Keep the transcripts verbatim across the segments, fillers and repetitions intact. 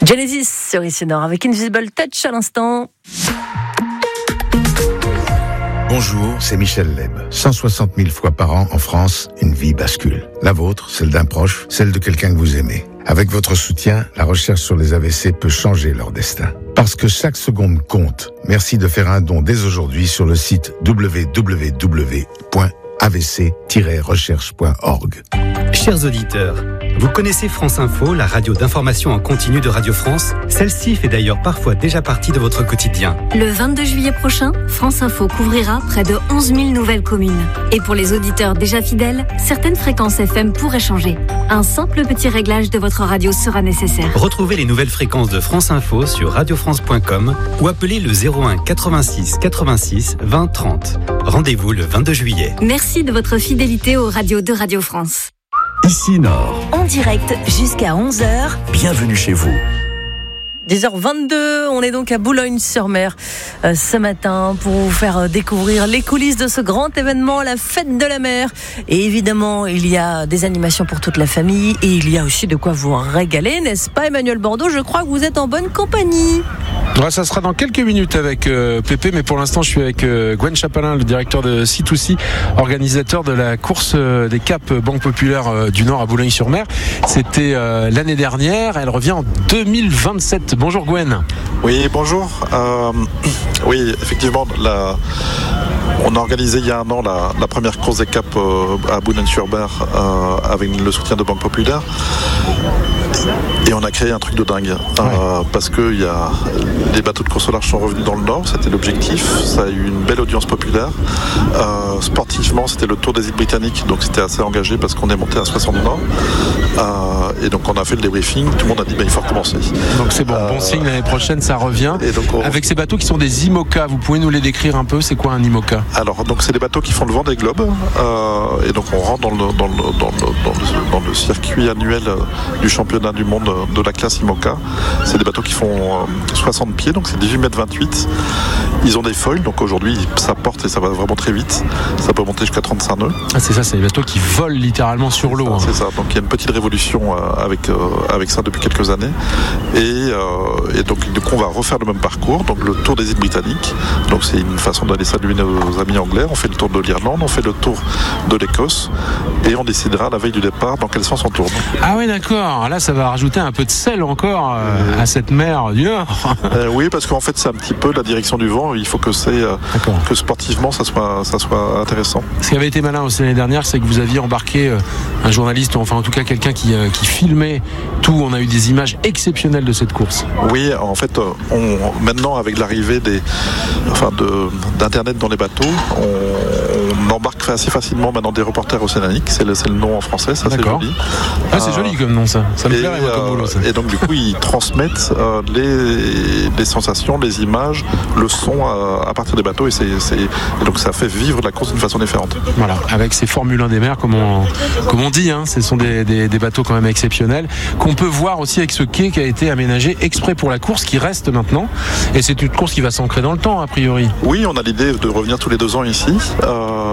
Genesis sur I C Nord avec Invisible Touch à l'instant. Bonjour, c'est Michel Leb. cent soixante mille fois par an en France, une vie bascule. La vôtre, celle d'un proche, celle de quelqu'un que vous aimez. Avec votre soutien, la recherche sur les A V C peut changer leur destin. Parce que chaque seconde compte. Merci de faire un don dès aujourd'hui sur le site w w w point a v c tiret recherche point org. Chers auditeurs, vous connaissez France Info, la radio d'information en continu de Radio France. Celle-ci fait d'ailleurs parfois déjà partie de votre quotidien. Le vingt-deux juillet prochain, France Info couvrira près de onze mille nouvelles communes. Et pour les auditeurs déjà fidèles, certaines fréquences F M pourraient changer. Un simple petit réglage de votre radio sera nécessaire. Retrouvez les nouvelles fréquences de France Info sur radio france point com ou appelez le zéro un quatre-vingt-six quatre-vingt-six vingt trente. Rendez-vous le vingt-deux juillet. Merci de votre fidélité aux radios de Radio France. Ici Nord. En direct jusqu'à onze heures. Bienvenue chez vous. dix heures vingt-deux, on est donc à Boulogne-sur-Mer euh, ce matin pour vous faire découvrir les coulisses de ce grand événement, la fête de la mer. Et évidemment, il y a des animations pour toute la famille et il y a aussi de quoi vous régaler, n'est-ce pas Emmanuel Bordeaux? Je crois que vous êtes en bonne compagnie. Ouais, ça sera dans quelques minutes avec euh, Pépé, mais pour l'instant je suis avec euh, Gwen Chapalin, le directeur de C deux C, organisateur de la course euh, des Caps Banque Populaire euh, du Nord à Boulogne-sur-Mer. C'était euh, l'année dernière, elle revient en deux mille vingt-sept. Bonjour Gwen. Oui, bonjour. Euh, oui, effectivement, la, on a organisé il y a un an la, la première course des Caps euh, à Boulogne-sur-Mer euh, avec le soutien de Banque Populaire. Et on a créé un truc de dingue, euh, ouais. parce que y a, les bateaux de course au large sont revenus dans le Nord, c'était l'objectif, ça a eu une belle audience populaire. Euh, sportivement, c'était le Tour des îles Britanniques, donc c'était assez engagé parce qu'on est monté à soixante nord. Euh, et donc on a fait le débriefing, tout le monde a dit bah, il faut recommencer. Donc c'est bon, euh, bon signe, l'année prochaine ça revient. Et donc on... Avec ces bateaux qui sont des IMOCA, vous pouvez nous les décrire un peu, c'est quoi un IMOCA? Alors donc c'est des bateaux qui font le Vendée Globe, euh, et donc on rentre dans le, dans le, dans le, dans le, dans le circuit annuel du championnat du monde de la classe IMOCA. C'est des bateaux qui font soixante pieds, donc c'est dix-huit mètres vingt-huit. Ils ont des foils, donc aujourd'hui ça porte et ça va vraiment très vite. Ça peut monter jusqu'à trente-cinq nœuds. Ah, c'est ça, c'est des bateaux qui volent littéralement sur l'eau. C'est ça, hein. C'est ça. Donc il y a une petite révolution euh, avec, euh, avec ça depuis quelques années. Et, euh, et donc du coup on va refaire le même parcours, donc le tour des îles Britanniques. Donc c'est une façon d'aller saluer nos amis anglais. On fait le tour de l'Irlande, on fait le tour de l'Écosse et on décidera la veille du départ dans quel sens on tourne. Ah oui, d'accord. Là ça va rajouter un peu de sel encore euh, à cette mer du Nord. euh, oui, parce qu'en fait c'est un petit peu la direction du vent. Il faut que c'est euh, que sportivement ça soit ça soit intéressant. Ce qui avait été malin aussi l'année dernière, c'est que vous aviez embarqué euh, un journaliste, ou enfin en tout cas quelqu'un qui euh, qui filmait tout. On a eu des images exceptionnelles de cette course. Oui, en fait, on, maintenant avec l'arrivée des enfin de d'internet dans les bateaux, on, on embarque assez facilement maintenant des reporters océaniques. C'est le, c'est le nom en français, ça. D'accord. C'est joli. Ah, c'est euh, joli comme nom ça. Ça me et, plairait moi comme boulot, ça. Et donc du coup ils transmettent euh, les, les sensations, les images, le son euh, à partir des bateaux et, c'est, c'est, et donc ça fait vivre la course d'une façon différente. Voilà, avec ces Formule un des mers comme on, comme on dit, hein, ce sont des, des, des bateaux quand même exceptionnels qu'on peut voir aussi avec ce quai qui a été aménagé exprès pour la course qui reste maintenant, et c'est une course qui va s'ancrer dans le temps a priori. Oui, on a l'idée de revenir tous les deux ans ici. Euh...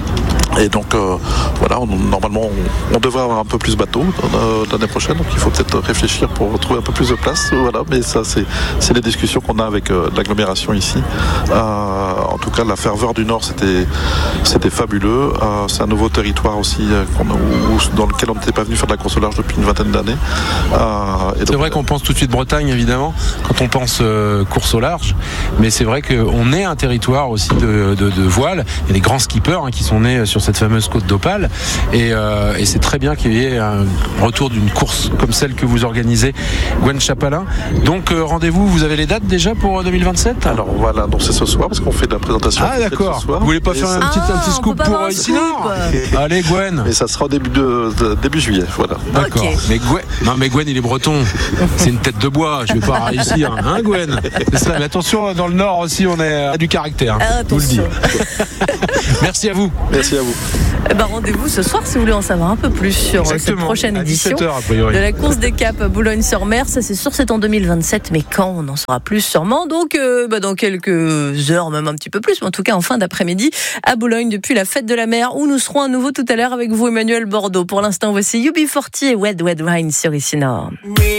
Et donc euh, voilà, on, normalement on, on devrait avoir un peu plus de bateaux euh, l'année prochaine, donc il faut peut-être réfléchir pour trouver un peu plus de place. Voilà, mais ça c'est, c'est les discussions qu'on a avec euh, l'agglomération ici. Euh, en tout cas, la ferveur du Nord c'était c'était fabuleux. Euh, c'est un nouveau territoire aussi euh, qu'on a, où, dans lequel on n'était pas venu faire de la course au large depuis une vingtaine d'années. Euh, et donc, c'est vrai qu'on pense tout de suite Bretagne évidemment quand on pense euh, course au large, mais c'est vrai qu'on est un territoire aussi de, de, de voile. Il y a des grands skippers hein, qui sont nés sur cette fameuse côte d'Opale et, euh, et c'est très bien qu'il y ait un retour d'une course comme celle que vous organisez, Gwen Chapalin. Donc euh, rendez-vous, vous avez les dates déjà pour deux mille vingt-sept? Alors voilà, donc c'est ce soir parce qu'on fait de la présentation. Ah d'accord, vous voulez pas et faire un petit, ah, un petit scoop pour ici Nord? Allez Gwen. Et ça sera au début, de, de, début juillet, voilà. D'accord, okay. mais, Gwen, non, mais Gwen il est breton, c'est une tête de bois, je vais pas réussir, hein Gwen? C'est ça, mais attention, dans le Nord aussi on a du caractère, ah, je vous le dis. Merci à vous. Merci à vous. Eh ben, rendez-vous ce soir si vous voulez en savoir un peu plus sur Exactement. Cette prochaine édition dix-sept heures, a priori. De la course des Caps Boulogne-sur-Mer. Ça c'est sûr, c'est en deux mille vingt-sept, mais quand on en saura plus sûrement. Donc euh, bah, dans quelques heures, même un petit peu plus, mais en tout cas en fin d'après-midi à Boulogne depuis la fête de la mer où nous serons à nouveau tout à l'heure avec vous Emmanuel Bordeaux. Pour l'instant voici U B quarante et Wet Wet Wine sur I C Nord.